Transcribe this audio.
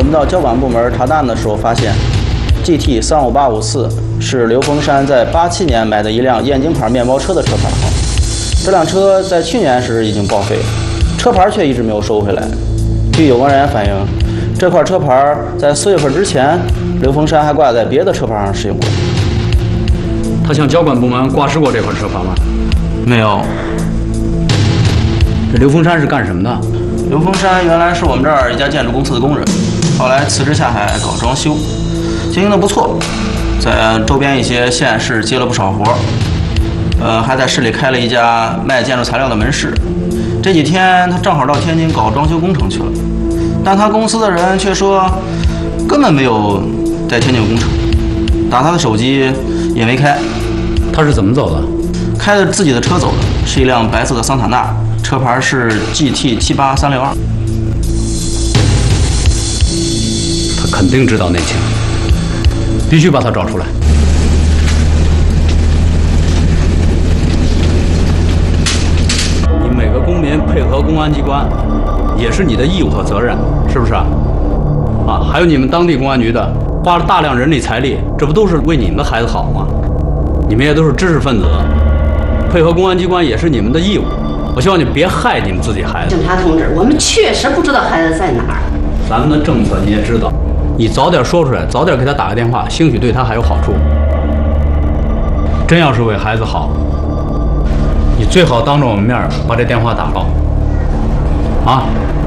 我们到交管部门查档的时候发现 ，GT35854是刘峰山在87年买的一辆燕京牌面包车的车牌号。这辆车在去年时已经报废，车牌却一直没有收回来。据有关人员反映，这块车牌在4月份之前，刘峰山还挂在别的车牌上使用过。 他向交管部门挂失过这块车牌吗？ 没有。 这刘峰山是干什么的？ 刘峰山原来是我们这儿一家建筑公司的工人，后来辞职下海搞装修，经营的不错，在周边一些县市接了不少活。还在市里开了一家卖建筑材料的门市。这几天他正好到天津搞装修工程去了，但他公司的人却说根本没有在天津有工程，打他的手机也没开。 他是怎么走的？ 开着自己的车走的，是一辆白色的桑塔纳，车牌是 GT78362。 他肯定知道内情，必须把他找出来。每个公民配合公安机关，也是你的义务和责任，是不是啊？还有你们当地公安局的，花了大量人力财力，这不都是为你们的孩子好吗？你们也都是知识分子，配合公安机关也是你们的义务。我希望你别害你们自己孩子。 警察同志，我们确实不知道孩子在哪儿。 咱们的政策你也知道，你早点说出来，早点给他打个电话，兴许对他还有好处。真要是为孩子好，你最好当着我们面把这电话打爆，啊！